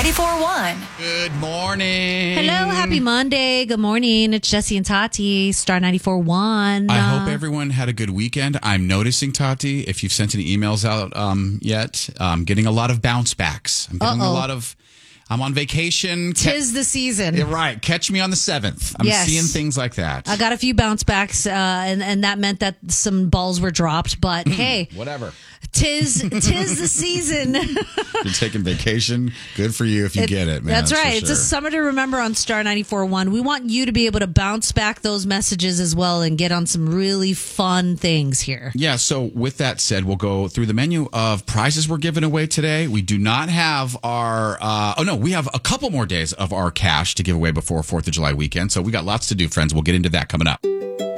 94.1. Good morning. Hello, happy Monday. Good morning. It's Jesse and Tati, Star 94.1. I hope everyone had a good weekend. I'm noticing, Tati, if you've sent any emails out yet, getting a lot of bounce backs. I'm getting a lot of... I'm on vacation. Tis the season. Yeah, right. Catch me on the 7th. I'm seeing things like that. I got a few bounce backs, and that meant that some balls were dropped. But hey, whatever. Tis the season. You're taking vacation. Good for you if you get it, man. That's right. For It's sure. a summer to remember on Star 94.1. We want you to be able to bounce back those messages as well and get on some really fun things here. Yeah, so with that said, we'll go through the menu of prizes we're giving away today. We do not have our, we have a couple more days of our cash to give away before 4th of July weekend. So we got lots to do, friends. We'll get into that coming up.